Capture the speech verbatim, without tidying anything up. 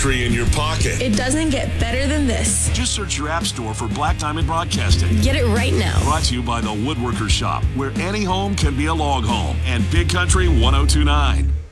Country in your pocket. It doesn't get better than this. Just search your app store for Black Diamond Broadcasting. Get it right now. Brought to you by the Woodworker Shop, where any home can be a log home. And Big Country ten twenty-nine.